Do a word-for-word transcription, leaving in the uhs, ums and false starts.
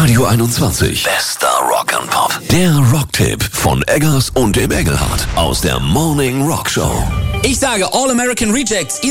Radio einundzwanzig. Bester Rock and Pop. Der Rocktipp von Eggers und dem Engelhardt aus der Morning Rock Show. Ich sage All American Rejects.